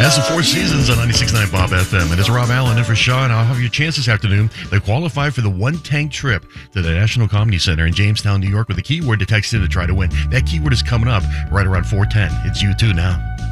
That's the Four Seasons on 96.9 Bob FM. And it's Rob Allen in for Sean. I'll have your chance this afternoon to qualify for the one-tank trip to the National Comedy Center in Jamestown, New York with a keyword to text in to try to win. That keyword is coming up right around 4:10. It's you too now.